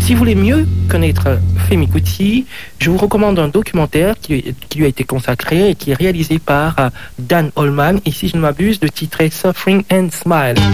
Si vous voulez mieux connaître Femi Kuti, je vous recommande un documentaire qui lui a été consacré et qui est réalisé par Dan Holman, et si je ne m'abuse, le titre est Suffering and Smile.